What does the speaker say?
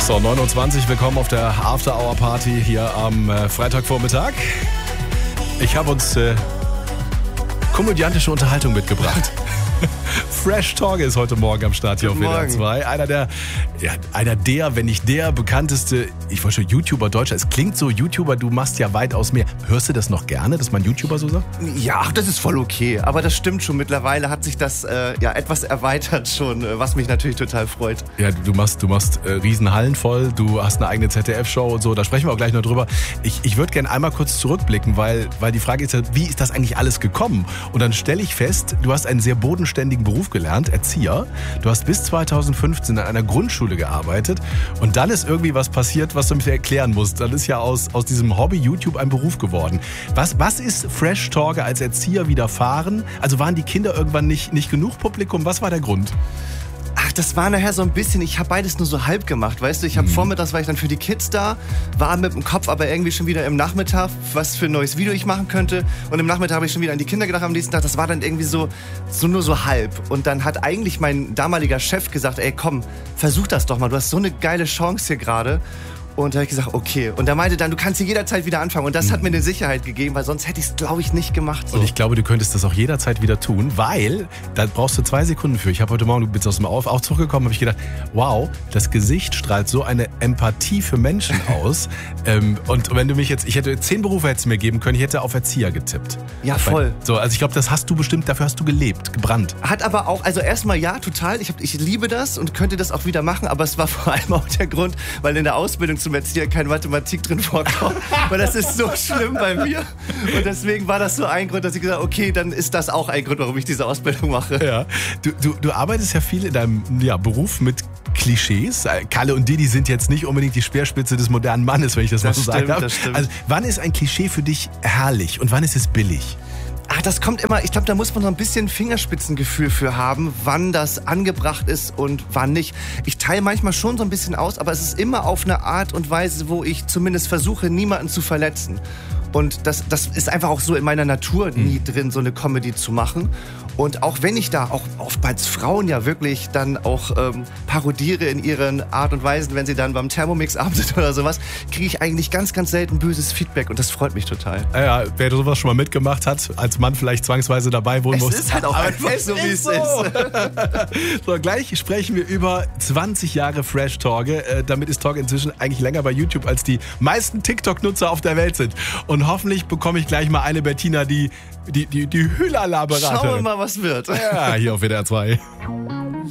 So, 29, willkommen auf der After-Hour-Party hier am Freitagvormittag. Ich habe uns komödiantische Unterhaltung mitgebracht. Fresh Torge ist heute Morgen am Start hier auf WDR 2. Einer der, wenn nicht der bekannteste, ich wollte schon YouTuber Deutscher. Es klingt so, YouTuber, du machst ja weitaus mehr. Hörst du das noch gerne, dass man YouTuber so sagt? Ja, das ist voll okay. Aber das stimmt schon. Mittlerweile hat sich das etwas erweitert schon, was mich natürlich total freut. Ja, du machst Riesenhallen voll. Du hast eine eigene ZDF-Show und so. Da sprechen wir auch gleich noch drüber. Ich würde gerne einmal kurz zurückblicken, weil die Frage ist ja, wie ist das eigentlich alles gekommen? Und dann stelle ich fest, du hast einen sehr bodenständigen Beruf gelernt, Erzieher. Du hast bis 2015 an einer Grundschule gearbeitet und dann ist irgendwie was passiert, was du mir erklären musst. Dann ist ja aus diesem Hobby YouTube ein Beruf geworden. Was ist Fresh Torge als Erzieher widerfahren? Also waren die Kinder irgendwann nicht genug Publikum? Was war der Grund? Ach, das war nachher so ein bisschen, ich habe beides nur so halb gemacht, weißt du, ich habe vormittags war ich dann für die Kids da, war mit dem Kopf aber irgendwie schon wieder im Nachmittag, was für ein neues Video ich machen könnte und im Nachmittag habe ich schon wieder an die Kinder gedacht am nächsten Tag, das war dann irgendwie so nur so halb und dann hat eigentlich mein damaliger Chef gesagt, ey komm, versuch das doch mal, du hast so eine geile Chance hier gerade. Und da habe ich gesagt, okay. Und er meinte dann, du kannst hier jederzeit wieder anfangen. Und das hat mir eine Sicherheit gegeben, weil sonst hätte ich es, glaube ich, nicht gemacht. So. Und ich glaube, du könntest das auch jederzeit wieder tun, weil, da brauchst du 2 Sekunden für. Ich habe heute Morgen, du bist aus dem auch zurückgekommen, habe ich gedacht, wow, das Gesicht strahlt so eine Empathie für Menschen aus. Und wenn du mich jetzt, ich hätte 10 Berufe hättest du mir geben können, ich hätte auf Erzieher getippt. Ja, voll. So, also ich glaube, das hast du bestimmt, dafür hast du gelebt, gebrannt. Hat aber auch, also erstmal ja, total. Ich liebe das und könnte das auch wieder machen, aber es war vor allem auch der Grund, weil in der Ausbildung zum Erzieher keine Mathematik drin vorkommt, weil das ist so schlimm bei mir. Und deswegen war das so ein Grund, dass ich gesagt habe, okay, dann ist das auch ein Grund, warum ich diese Ausbildung mache. Ja. Du arbeitest ja viel in deinem Beruf mit Klischees. Kalle und Didi sind jetzt nicht unbedingt die Speerspitze des modernen Mannes, wenn ich das mal so sagen darf. Das stimmt. Also, wann ist ein Klischee für dich herrlich und wann ist es billig? Ach, das kommt immer, ich glaube, da muss man so ein bisschen Fingerspitzengefühl für haben, wann das angebracht ist und wann nicht. Ich teile manchmal schon so ein bisschen aus, aber es ist immer auf eine Art und Weise, wo ich zumindest versuche, niemanden zu verletzen. Und das ist einfach auch so in meiner Natur nie drin, so eine Comedy zu machen. Und auch wenn ich da auch oftmals Frauen ja wirklich dann auch parodiere in ihren Art und Weisen, wenn sie dann beim Thermomix-Abend sind oder sowas, kriege ich eigentlich ganz, ganz selten böses Feedback und das freut mich total. Ja, wer sowas schon mal mitgemacht hat, als Mann vielleicht zwangsweise dabei wohnen muss. Es ist halt auch einfach so, wie es ist. So, gleich sprechen wir über 20 Jahre Fresh Torge. Damit ist Torge inzwischen eigentlich länger bei YouTube, als die meisten TikTok-Nutzer auf der Welt sind. Und hoffentlich bekomme ich gleich mal eine Bettina, die Hülala beraten. Schauen wir mal, was wird. Ja, hier auf WDR 2.